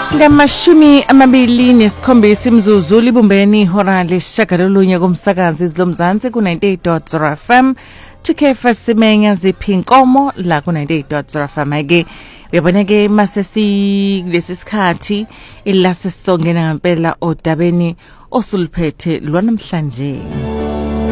Ngamashumi amabili nesikhombisa imzuzu libumbeni ihora lesishagalolunye kumsakazi izilomzansi ku-98.0 FM Tukhefa Semenya ziphinkomo la ku-98.0 FM ake uyabona-ke masesi kulesi sikhathi ila sesongena ngempela odabeni osuluphethe lwanamhlanje.